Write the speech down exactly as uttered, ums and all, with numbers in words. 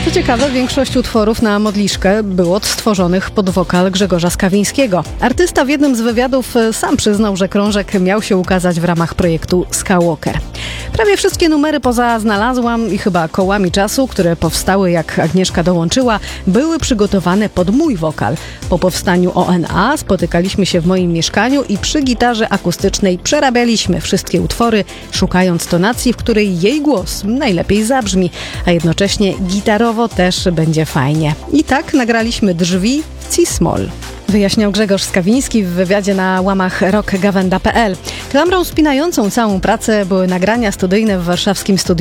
Co ciekawe, większość utworów na modliszkę było odtworzonych pod wokal Grzegorza Skawińskiego. Artysta w jednym z wywiadów sam przyznał, że krążek miał się ukazać w ramach projektu Skywalker. Prawie wszystkie numery poza Znalazłam i chyba Kołami czasu, które powstały jak Agnieszka dołączyła, były przygotowane pod mój wokal. Po powstaniu O N A spotykaliśmy się w moim mieszkaniu i przy gitarze akustycznej przerabialiśmy wszystkie utwory, szukając tonacji, w której jej głos najlepiej zabrzmi, a jednocześnie gitarowo też będzie fajnie. I tak nagraliśmy Drzwi w C-Small. Wyjaśniał Grzegorz Skawiński w wywiadzie na łamach rock gawenda kropka p l. Klamrą spinającą całą pracę były nagrania studyjne w warszawskim studiu